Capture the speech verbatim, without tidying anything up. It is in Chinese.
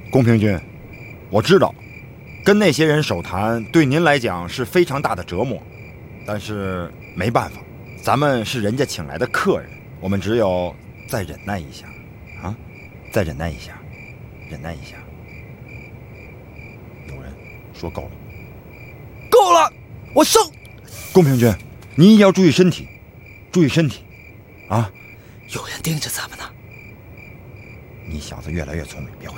公平君，我知道跟那些人手谈对您来讲是非常大的折磨，但是没办法，咱们是人家请来的客人，我们只有再忍耐一下啊，再忍耐一下，忍耐一下。有人说够了， 够了，我收。 公平君，你一定要注意身体，注意身体啊！ 有人盯着咱们呢。 你小子越来越聪明，别回